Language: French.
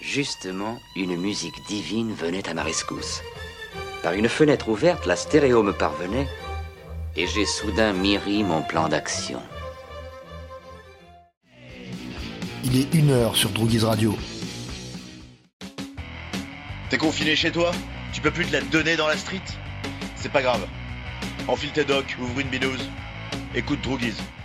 Justement, une musique divine venait à ma rescousse. Par une fenêtre ouverte, la stéréo me parvenait, et j'ai soudain mûri mon plan d'action. Il est 1h sur Droogies Radio. T'es confiné chez toi? Tu peux plus te la donner dans la street? C'est pas grave. Enfile tes docks, ouvre une binouse. Écoute Droogies.